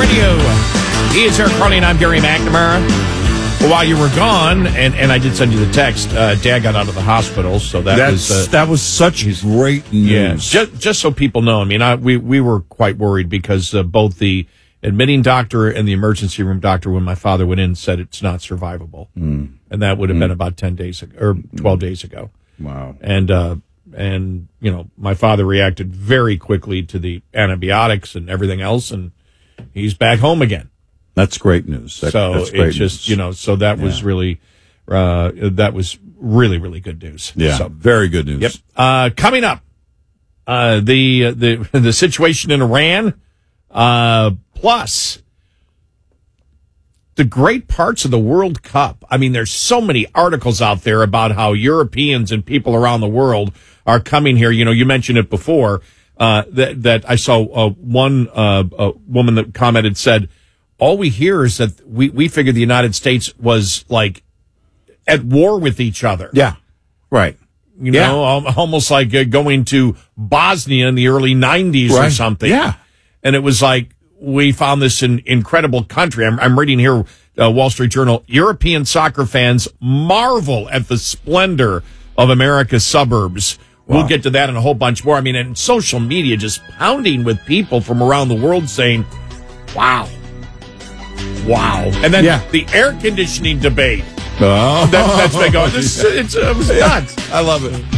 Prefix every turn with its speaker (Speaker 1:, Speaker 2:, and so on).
Speaker 1: Radio. He is Eric Carly, and I'm Gary McNamara. Well, while you were gone, and I did send you the text, Dad got out of the hospital, so that was
Speaker 2: such great news.
Speaker 1: Yeah, just so people know, I mean, we were quite worried because both the admitting doctor and the emergency room doctor, when my father went in, said it's not survivable. And that would have been about 10 days ago, or 12 days ago.
Speaker 2: Wow.
Speaker 1: And you know, my father reacted very quickly to the antibiotics and everything else, and he's back home again.
Speaker 2: That's great news. That's great
Speaker 1: just,
Speaker 2: news.
Speaker 1: you know, so that was really, really good news.
Speaker 2: Yeah.
Speaker 1: So,
Speaker 2: very good news.
Speaker 1: Yep. Coming up, the situation in Iran, plus the great parts of the World Cup. I mean, there's so many articles out there about how Europeans and people around the world are coming here. You know, you mentioned it before, that I saw, one woman that commented said, all we hear is that we figured the United States was like at war with each other.
Speaker 2: Yeah. Right.
Speaker 1: You know, almost like going to Bosnia in the early 90s or something.
Speaker 2: Yeah.
Speaker 1: And it was like, we found this incredible country. I'm reading here, Wall Street Journal. European soccer fans marvel at the splendor of America's suburbs. Wow. We'll get to that and a whole bunch more. I mean, and social media just pounding with people from around the world saying, wow. And then the air conditioning debate.
Speaker 2: Oh,
Speaker 1: that's been going. It was nuts.
Speaker 2: I love it.